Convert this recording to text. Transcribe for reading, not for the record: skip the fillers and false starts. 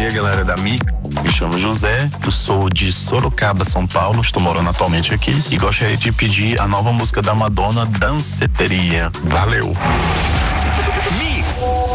dia, galera da Mix. Me chamo José, eu sou de Sorocaba, São Paulo, estou morando atualmente aqui e gostaria de pedir a nova música da Madonna, Danceteria. Valeu! Mix.